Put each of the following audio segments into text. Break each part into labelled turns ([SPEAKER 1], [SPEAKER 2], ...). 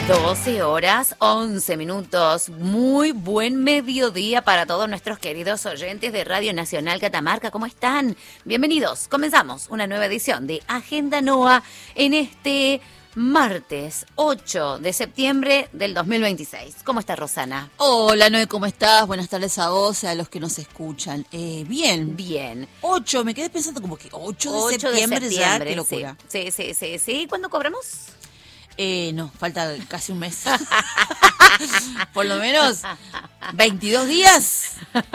[SPEAKER 1] 12 horas, 11 minutos. Muy buen mediodía para todos nuestros queridos oyentes de Radio Nacional Catamarca. ¿Cómo están? Bienvenidos. Comenzamos una nueva edición de Agenda NOA en este martes 8 de septiembre del 2026. ¿Cómo está Rosana?
[SPEAKER 2] Hola Noé, ¿cómo estás? Buenas tardes a vos y a los que nos escuchan. Bien.
[SPEAKER 1] Bien.
[SPEAKER 2] 8, me quedé pensando como que 8 de septiembre ya, qué locura.
[SPEAKER 1] Sí. ¿Cuándo cobramos?
[SPEAKER 2] No, falta casi un mes. Por lo menos 22 días.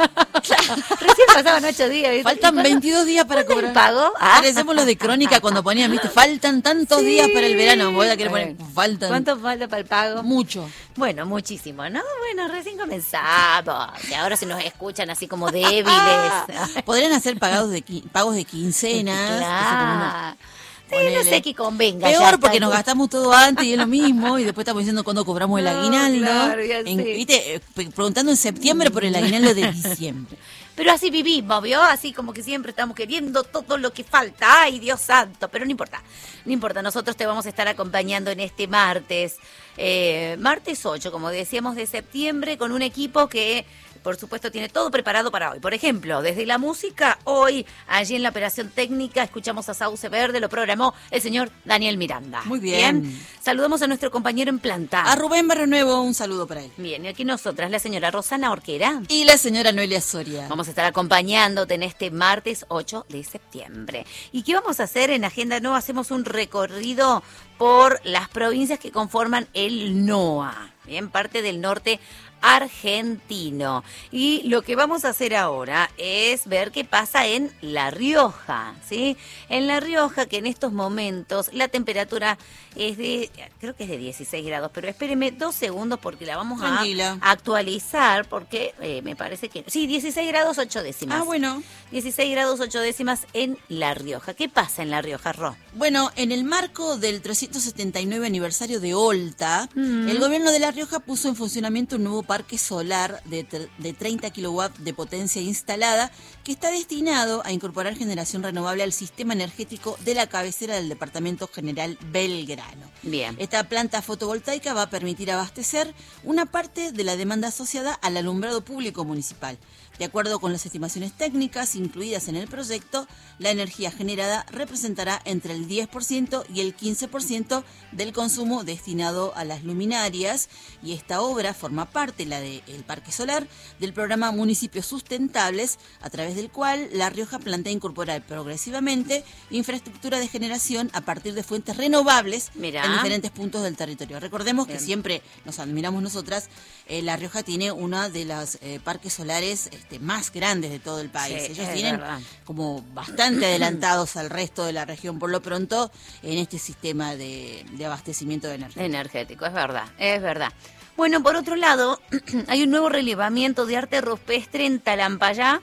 [SPEAKER 1] Recién pasaban 8 días. ¿Viste?
[SPEAKER 2] Faltan 22 días para cobrar.
[SPEAKER 1] ¿El pago?
[SPEAKER 2] Parecemos los de Crónica cuando ponían, ¿viste? Faltan tantos días para el verano. Voy a querer poner, faltan.
[SPEAKER 1] ¿Cuánto falta para el pago?
[SPEAKER 2] Mucho.
[SPEAKER 1] Bueno, muchísimo, ¿no? Bueno, recién comenzamos. Y ahora se nos escuchan así como débiles.
[SPEAKER 2] Podrían hacer pagos de quincenas.
[SPEAKER 1] Claro. Sí, no sé qué convenga.
[SPEAKER 2] Peor
[SPEAKER 1] ya,
[SPEAKER 2] porque nos gastamos todo antes y es lo mismo. Y después estamos diciendo cuándo cobramos el aguinaldo.
[SPEAKER 1] Claro, ya sé.
[SPEAKER 2] ¿Viste? Preguntando en septiembre por el aguinaldo de diciembre.
[SPEAKER 1] Pero así vivimos, ¿vio? Así como que siempre estamos queriendo todo lo que falta. ¡Ay, Dios santo! Pero no importa. No importa, nosotros te vamos a estar acompañando en este martes. Martes 8, como decíamos, de septiembre, con un equipo que, por supuesto, tiene todo preparado para hoy. Por ejemplo, desde la música, hoy, allí en la operación técnica, escuchamos a Sauce Verde, lo programó el señor Daniel Miranda.
[SPEAKER 2] Muy bien.
[SPEAKER 1] Saludamos a nuestro compañero en planta.
[SPEAKER 2] A Rubén Barrenuevo, un saludo para él.
[SPEAKER 1] Bien, y aquí nosotras, la señora Rosana Orquera.
[SPEAKER 2] Y la señora Noelia Soria.
[SPEAKER 1] Vamos a estar acompañándote en este martes 8 de septiembre. ¿Y qué vamos a hacer en Agenda NOA? Hacemos un recorrido por las provincias que conforman el NOA, bien, parte del norte argentino. Y lo que vamos a hacer ahora es ver qué pasa en La Rioja, ¿sí? En La Rioja, que en estos momentos la temperatura es de, creo que es de 16 grados, pero espéreme 2 segundos porque la vamos a actualizar, porque me parece que... Sí, 16 grados 8 décimas.
[SPEAKER 2] Ah, bueno.
[SPEAKER 1] 16 grados 8 décimas en La Rioja. ¿Qué pasa en La Rioja, Ro?
[SPEAKER 2] Bueno, en el marco del 379 aniversario de Olta, el gobierno de La Rioja puso en funcionamiento un nuevo parque solar de 30 kilowatts de potencia instalada que está destinado a incorporar generación renovable al sistema energético de la cabecera del Departamento General Belgrano.
[SPEAKER 1] Bien.
[SPEAKER 2] Esta planta fotovoltaica va a permitir abastecer una parte de la demanda asociada al alumbrado público municipal. De acuerdo con las estimaciones técnicas incluidas en el proyecto, la energía generada representará entre el 10% y el 15% del consumo destinado a las luminarias, y esta obra forma parte, la del Parque Solar, del programa Municipios Sustentables, a través del cual La Rioja plantea incorporar progresivamente infraestructura de generación a partir de fuentes renovables en diferentes puntos del territorio. Recordemos que siempre nos admiramos nosotras, La Rioja tiene una de las parques solares más grandes de todo el país.
[SPEAKER 1] Sí,
[SPEAKER 2] ellos tienen como bastante adelantados al resto de la región, por lo pronto, en este sistema de abastecimiento de energía.
[SPEAKER 1] Energético, es verdad. Bueno, por otro lado, hay un nuevo relevamiento de arte rupestre en Talampaya,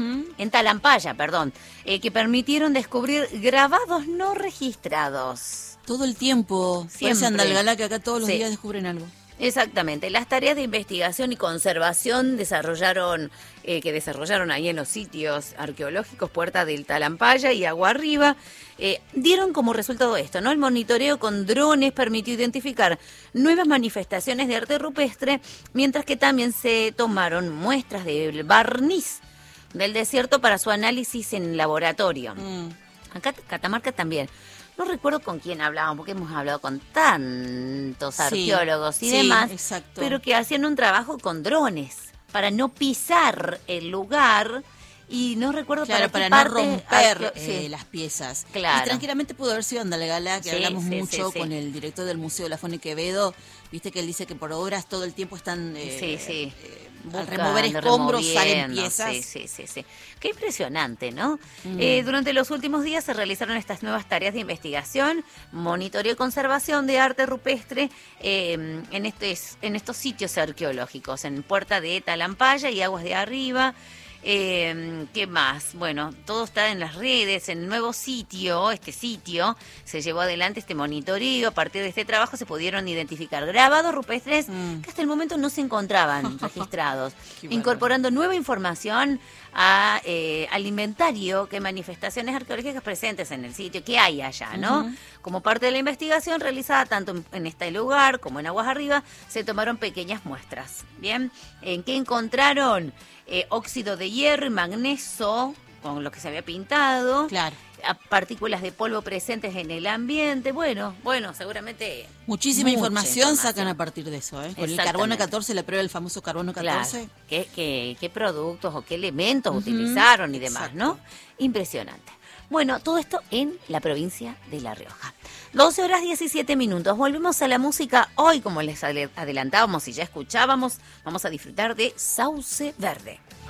[SPEAKER 1] que permitieron descubrir grabados no registrados.
[SPEAKER 2] Todo el tiempo. Parece Andalgalá, que acá todos los días descubren algo.
[SPEAKER 1] Exactamente. Las tareas de investigación y conservación que desarrollaron ahí en los sitios arqueológicos Puerta del Talampaya y Agua Arriba, dieron como resultado esto, ¿no? El monitoreo con drones permitió identificar nuevas manifestaciones de arte rupestre, mientras que también se tomaron muestras del barniz del desierto para su análisis en laboratorio. Acá Catamarca también. No recuerdo con quién hablábamos, porque hemos hablado con tantos arqueólogos y demás,
[SPEAKER 2] exacto.
[SPEAKER 1] Pero que hacían un trabajo con drones para no pisar el lugar y no recuerdo
[SPEAKER 2] para no romper las piezas.
[SPEAKER 1] Claro.
[SPEAKER 2] Y tranquilamente pudo haber sido Andalgalá, que hablamos mucho con el director del Museo de la Fone Quevedo. Viste que él dice que por obras todo el tiempo están al remover escombros salen piezas.
[SPEAKER 1] Sí. Qué impresionante, ¿no? Durante los últimos días se realizaron estas nuevas tareas de investigación, monitoreo y conservación de arte rupestre en estos sitios arqueológicos, en Puerta de Talampaya y Aguas de Arriba. ¿Qué más? Bueno, todo está en las redes, en el nuevo sitio, se llevó adelante este monitoreo. A partir de este trabajo se pudieron identificar grabados rupestres que hasta el momento no se encontraban registrados, incorporando nueva información al inventario que manifestaciones arqueológicas presentes en el sitio, que hay allá, ¿no? Como parte de la investigación realizada tanto en este lugar como en Aguas Arriba, se tomaron pequeñas muestras. ¿Bien? ¿En qué encontraron? Óxido de hierro y magnesio, con lo que se había pintado.
[SPEAKER 2] Claro.
[SPEAKER 1] Partículas de polvo presentes en el ambiente. Bueno, seguramente...
[SPEAKER 2] Muchísima información sacan a partir de eso, ¿eh? Con el carbono 14, la prueba del famoso carbono 14.
[SPEAKER 1] Claro. ¿Qué productos o qué elementos utilizaron y demás, ¿no? Impresionante. Bueno, todo esto en la provincia de La Rioja. 12:17. Volvemos a la música. Hoy, como les adelantábamos y ya escuchábamos, vamos a disfrutar de Sauce Verde.